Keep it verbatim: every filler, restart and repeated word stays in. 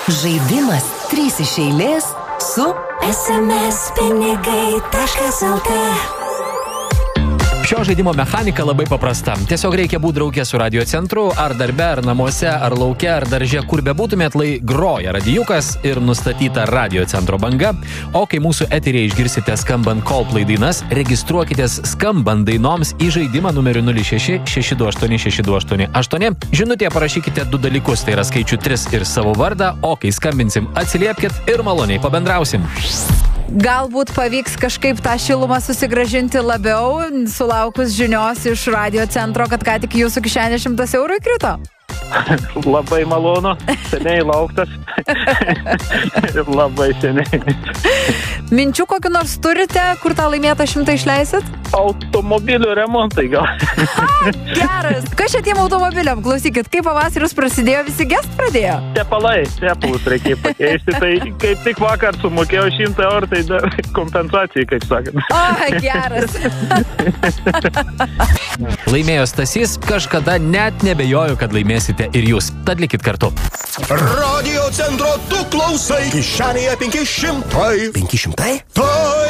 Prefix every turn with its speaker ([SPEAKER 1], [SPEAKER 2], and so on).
[SPEAKER 1] Žaidimas trys iš eilės su
[SPEAKER 2] es em es pinigai taškas el tė.
[SPEAKER 3] Šio žaidimo mechanika labai paprasta. Tiesiog reikia būti draugė su radio centru, ar darbe, ar namuose, ar lauke, ar darže, kur bebūtumėt, lai groja radijukas ir nustatyta radio centro banga. O kai mūsų eterėje išgirsite skambant Coldplay dainas, registruokitės skambant dainoms į žaidimą numeriu nulis šeši šeši du aštuoni šeši du aštuoni aštuoni. Žinutėje parašykite du dalykus, tai yra skaičių tris ir savo vardą, o kai skambinsim, atsiliepkit ir maloniai pabendrausim.
[SPEAKER 4] Galbūt pavyks kažkaip tą šilumą susigražinti labiau, sulaukus žinios iš radio centro, kad ką tik jūsų kišenė šimtas eurų įkrito.
[SPEAKER 5] Labai malonu, seniai lauktas. Labai seniai.
[SPEAKER 4] Minčių kokiu nors turite, kur tą laimėtą šimtą išleisit?
[SPEAKER 5] Automobilių remontai gal.
[SPEAKER 4] Ha, geras. Kas čia tiem automobiliam? Klausykit, kai pavasaris prasidėjo, visi gest pradėjo?
[SPEAKER 5] Tepalai, tepalus reikėjo pakeisti. Tai kaip tik vakar sumokėjau šimtą eurų, tai dar kompensacijai, kaip sakant.
[SPEAKER 4] O, geras.
[SPEAKER 3] Laimėjo Stasys, kažkada net nebejoju, kad laimėsite ir jūs. Tad likit kartu.
[SPEAKER 6] Radio centro tu klausai. Kišenėje penki šimtai.
[SPEAKER 1] penki šimtai?
[SPEAKER 6] Tai